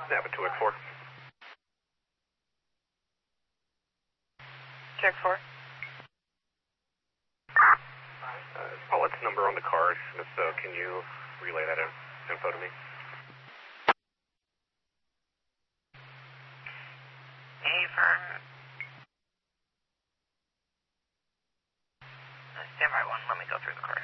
Napa 2X4. Check 4. Paulette's number on the card. Miss, can you relay that info to me?